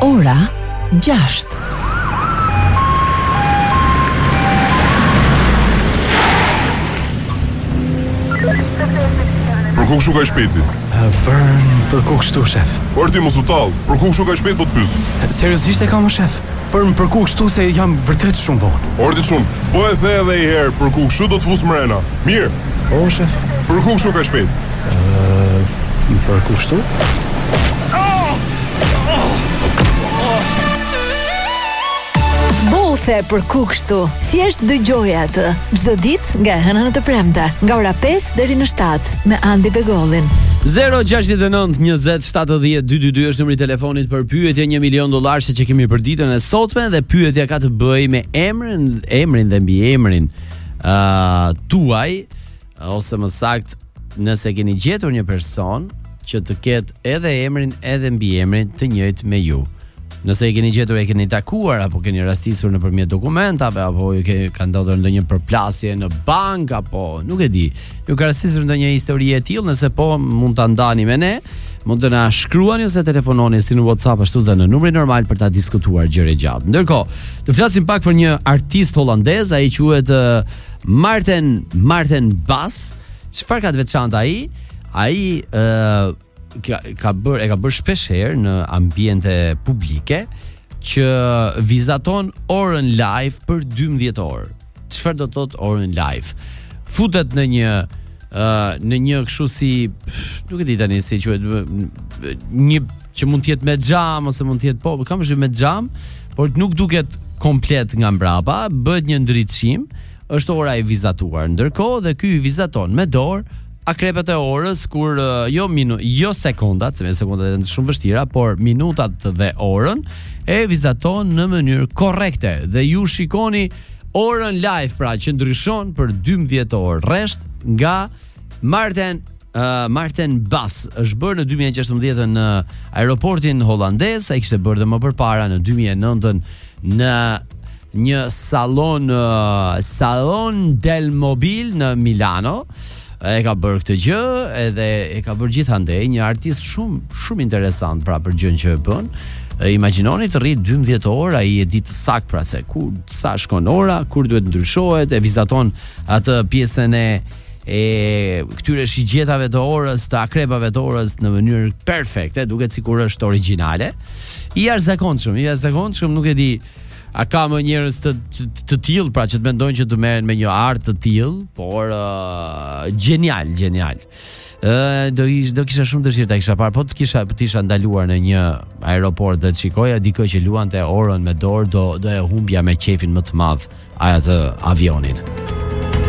Ora 6. Për ku kështu ka shpejti? Për ku kështu, shef? Orti mos u tall, për ku kështu ka shpejt po të pyes? Seriozisht e kam, shef? Për ku kështu se jam vërtet shumë vonë. Orti shumë, po e the edhe një herë, për ku kështu do të fus mrena. Mirë. O, shef? Për ku kështu ka shpejt? Për ku kështu? Bothe për ku kështu. Thjesht dëgjoje atë. Çdo ditë nga e hëna në të premte, nga ora 5 deri në 7 me Andi Begollin. 069 20 70 222 është numri i telefonit për pyetje $1 milion se që kemi për ditën e sotme, dhe pyetja ka të bëjë me emrin dhe mbiemrin tuaj, ose më sakt, nëse keni gjetur një person që të ketë edhe emrin edhe mbiemrin të njëjtë me ju. Nëse e keni gjetur, e keni takuar apo keni rastisur nëpërmjet dokumentave, apo ka ndodhur ndonjë përplasje në bank, apo nuk e di, ju ka rastisur ndonjë histori e tillë, nëse po, mund ta ndani me ne, mund të na shkruani ose telefononi si në WhatsApp ashtu dhe në numrin normal për ta diskutuar gjëra gjatë. Ndërkohë, do flasim pak për një artist hollandez, ai quhet Maarten Bas. Çfarë ka të veçantë ai? Ai ka bërë shpesh herë në ambiente publike që vizaton orën live për 12 orë. Çfarë do të thotë orën live? Futet në një kështu si, nuk e di tani si quhet, një që mund të jetë me xham ose mund të jetë po, kam është me xham, por nuk duket komplet nga mbrapa, bëhet një ndritshim, është ora e vizatuar. Ndërkohë dhe ky vizaton me dorë akrepet e orës, kur jo sekondat, se me sekondat janë shumë vështira, por minutat dhe orën e vizaton në mënyrë korrekte, dhe ju shikoni orën live, pra që ndryshon për 12 orë rresht nga Maarten Bas. Është bërë në 2016 në aeroportin hollandez, ai kishte bërë dhe më përpara në 2009 në një salon del mobil në Milano. E ka bërë këtë gjë, edhe e ka bërë gjithandej, një artist shumë interesant pra për gjën që e bën. Imagjinoni të rrit 12 orë, ai e di të saktë pra se sa shkon ora, kur duhet ndryshohet, e vizaton atë pjesën e këtyre shigjetave të orës, të akrepave të orës në mënyrë perfekte, duket sikur është origjinale. I jashtëzakonshëm, nuk e di, a ka më njerëz të tillë, pra që të mendojnë që të merren me një art të tillë, por genial. Do kisha shumë dëshirë ta kisha parë, po të isha ndaluar në një aeroport dhe të shikoja dikë që luante orën me dorë, do e humbja me qefin më të madh atë avionin.